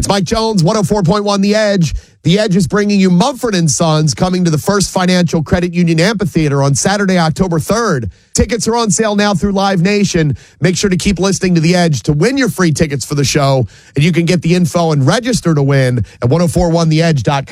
Mike Jones, 104.1 The Edge. The Edge is bringing you Mumford & Sons coming to the First Financial Credit Union Amphitheater on Saturday, October 3rd. Tickets are on sale now through Live Nation. Make sure to keep listening to The Edge to win your free tickets for the show, and you can get the info and register to win at 1041theedge.com.